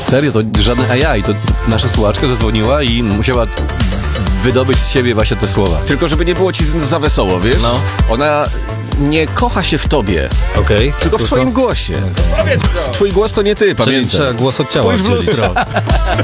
Serio, to żadne AI, to nasza słuchaczka zadzwoniła i musiała wydobyć z siebie właśnie te słowa. Tylko żeby nie było ci za wesoło, wiesz? No. Ona nie kocha się w tobie, Okej. tylko w twoim głosie. Twój głos to nie ty, Czyli pamiętaj. trzeba głos od ciała Spójrz w oddzielić. lustro.